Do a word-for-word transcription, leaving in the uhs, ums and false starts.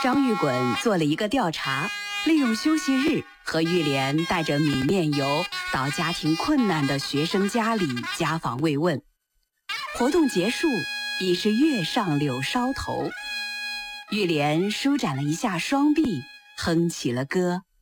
张玉滚做了一个调查，利用休息日和玉莲带着米面油到家庭困难的学生家里家访慰问。活动结束，已是月上柳梢头。玉莲舒展了一下双臂，哼起了歌。